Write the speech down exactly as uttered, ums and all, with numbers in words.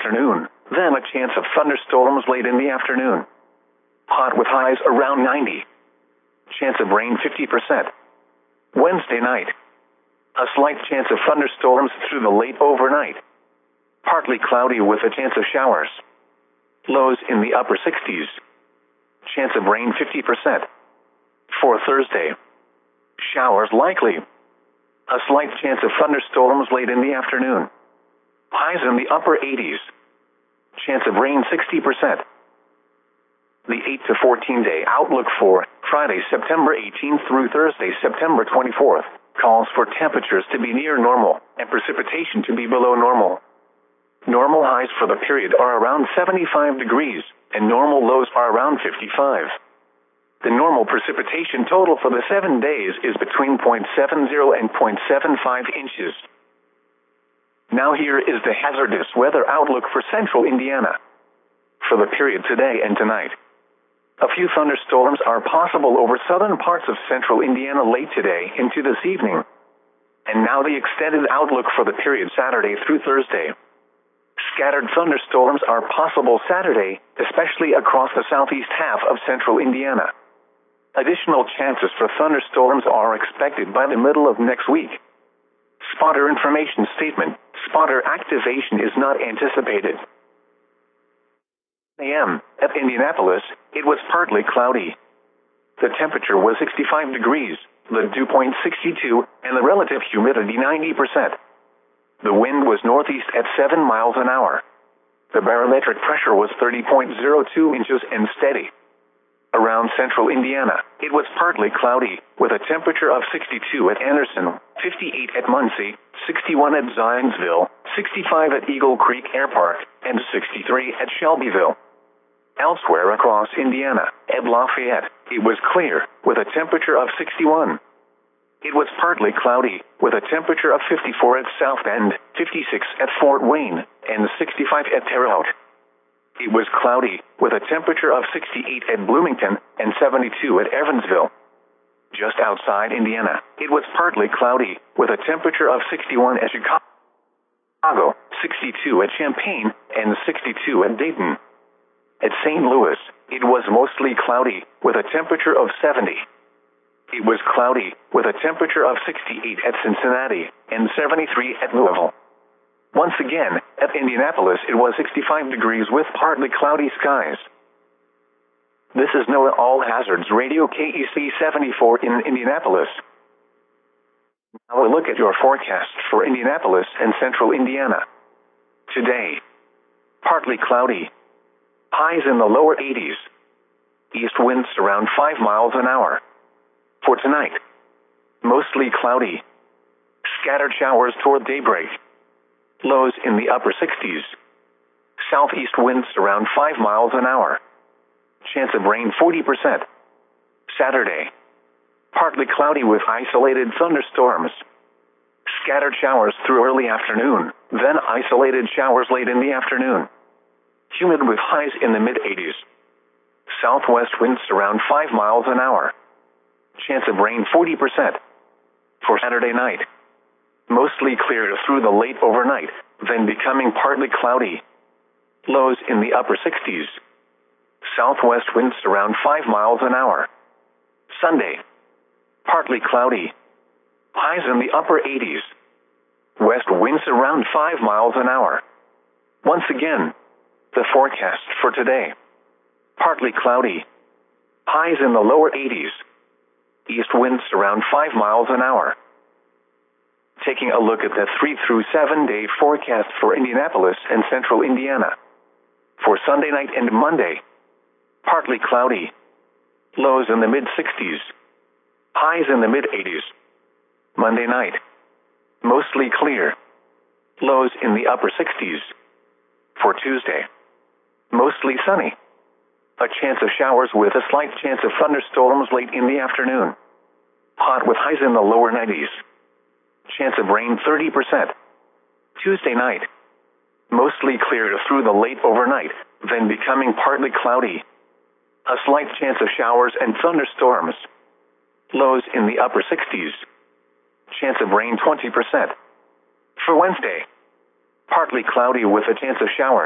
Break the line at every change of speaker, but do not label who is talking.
afternoon, then a chance of thunderstorms late in the afternoon. Hot with highs around ninety. Chance of rain fifty percent. Wednesday night. A slight chance of thunderstorms through the late overnight. Partly cloudy with a chance of showers. Lows in the upper sixties. Chance of rain fifty percent. For Thursday. Showers likely. A slight chance of thunderstorms late in the afternoon. Highs in the upper eighties. Chance of rain sixty percent. The eight to fourteen day outlook for Friday, September eighteenth through Thursday, September twenty-fourth, calls for temperatures to be near normal and precipitation to be below normal. Normal highs for the period are around seventy-five degrees, and normal lows are around fifty-five. The normal precipitation total for the seven days is between zero point seven zero and zero point seven five inches. Now here is the hazardous weather outlook for central Indiana. For the period today and tonight, a few thunderstorms are possible over southern parts of central Indiana late today into this evening. And now the extended outlook for the period Saturday through Thursday. Scattered thunderstorms are possible Saturday, especially across the southeast half of central Indiana. Additional chances for thunderstorms are expected by the middle of next week. Spotter information statement: spotter activation is not anticipated. A M At Indianapolis, it was partly cloudy. The temperature was sixty-five degrees, the dew point sixty-two, and the relative humidity ninety percent. The wind was northeast at seven miles an hour. The barometric pressure was thirty point zero two inches and steady. Around central Indiana, it was partly cloudy, with a temperature of sixty-two at Anderson, fifty-eight at Muncie, sixty-one at Zionsville, sixty-five at Eagle Creek Air Park, and sixty-three at Shelbyville. Elsewhere across Indiana, at Lafayette, it was clear, with a temperature of sixty-one. It was partly cloudy, with a temperature of fifty-four at South Bend, fifty-six at Fort Wayne, and sixty-five at Terre Haute. It was cloudy, with a temperature of sixty-eight at Bloomington and seventy-two at Evansville. Just outside Indiana, it was partly cloudy, with a temperature of sixty-one at Chicago, sixty-two at Champaign, and sixty-two at Dayton. At Saint Louis, it was mostly cloudy, with a temperature of seventy. It was cloudy, with a temperature of sixty-eight at Cincinnati, and seventy-three at Louisville. Once again, at Indianapolis it was sixty-five degrees with partly cloudy skies. This is NOAA All Hazards Radio K E C seventy-four in Indianapolis. Now a look at your forecast for Indianapolis and central Indiana. Today, partly cloudy. Highs in the lower eighties. East winds around five miles an hour. For tonight, mostly cloudy. Scattered showers toward daybreak. Lows in the upper sixties. Southeast winds around five miles an hour. Chance of rain forty percent. Saturday, partly cloudy with isolated thunderstorms. Scattered showers through early afternoon, then isolated showers late in the afternoon. Humid with highs in the mid-eighties. Southwest winds around five miles an hour. Chance of rain forty percent. For Saturday night, mostly clear through the late overnight, then becoming partly cloudy. Lows in the upper sixties. Southwest winds around five miles an hour. Sunday, partly cloudy. Highs in the upper eighties. West winds around five miles an hour. Once again, the forecast for today. Partly cloudy. Highs in the lower eighties. East winds around five miles an hour. Taking a look at the three through seven day forecast for Indianapolis and central Indiana. For Sunday night and Monday, partly cloudy. Lows in the mid-sixties. Highs in the mid-eighties. Monday night, mostly clear. Lows in the upper sixties. For Tuesday, mostly sunny. A chance of showers with a slight chance of thunderstorms late in the afternoon. Hot with highs in the lower nineties. Chance of rain thirty percent. Tuesday night, mostly clear through the late overnight, then becoming partly cloudy. A slight chance of showers and thunderstorms. Lows in the upper sixties. Chance of rain twenty percent. For Wednesday, partly cloudy with a chance of showers.